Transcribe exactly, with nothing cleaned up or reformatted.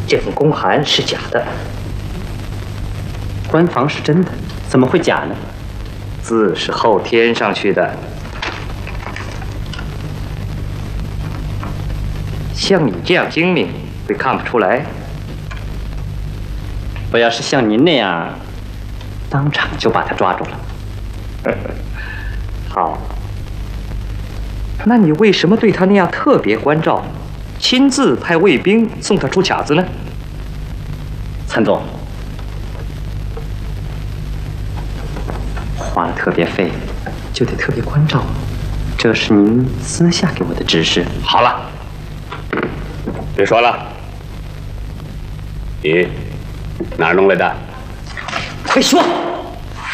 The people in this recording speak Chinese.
这份公函是假的。 官房是真的，怎么会假呢？ 字是后添上去的。像你这样精明，会看不出来？ 我要是像您那样，当场就把他抓住了。 好，那你为什么对他那样特别关照，亲自派卫兵送他出卡子呢？ 参总，花了特别费，就得特别关照，这是您私下给我的指示。 好了，别说了，你哪儿弄来的？ 快说！